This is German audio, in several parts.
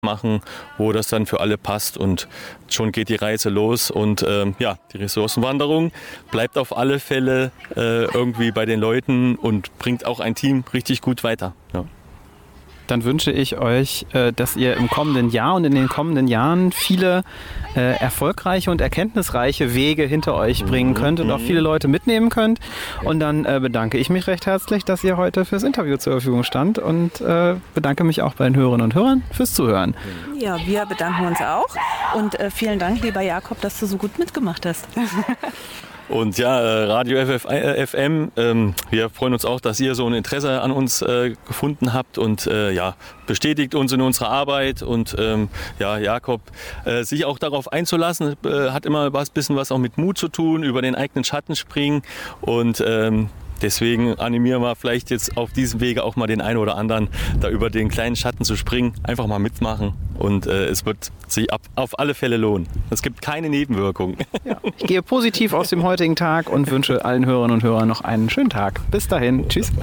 machen, wo das dann für alle passt und schon geht die Reise los und die Ressourcenwanderung bleibt auf alle Fälle irgendwie bei den Leuten und bringt auch ein Team richtig gut weiter. Ja. Dann wünsche ich euch, dass ihr im kommenden Jahr und in den kommenden Jahren viele erfolgreiche und erkenntnisreiche Wege hinter euch bringen könnt und auch viele Leute mitnehmen könnt. Und dann bedanke ich mich recht herzlich, dass ihr heute fürs Interview zur Verfügung stand und bedanke mich auch bei den Hörerinnen und Hörern fürs Zuhören. Ja, wir bedanken uns auch und vielen Dank, lieber Jakob, dass du so gut mitgemacht hast. Und ja, Radio FM, wir freuen uns auch, dass ihr so ein Interesse an uns gefunden habt und bestätigt uns in unserer Arbeit. Und Jakob, sich auch darauf einzulassen, hat immer bisschen was auch mit Mut zu tun, über den eigenen Schatten springen. Und deswegen animieren wir vielleicht jetzt auf diesem Wege auch mal den einen oder anderen, da über den kleinen Schatten zu springen. Einfach mal mitmachen und es wird sich auf alle Fälle lohnen. Es gibt keine Nebenwirkungen. Ja. Ich gehe positiv aus dem heutigen Tag und wünsche allen Hörerinnen und Hörern noch einen schönen Tag. Bis dahin. Tschüss.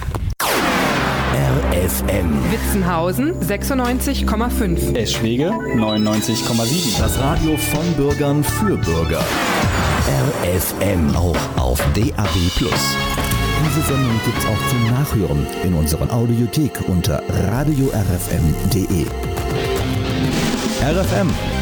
RFM. Witzenhausen 96,5. Eschwege 99,7. Das Radio von Bürgern für Bürger. RFM. Auch auf DAB+. Diese Sendung gibt's auch zum Nachhören in unserer Audiothek unter radiorfm.de. RFM.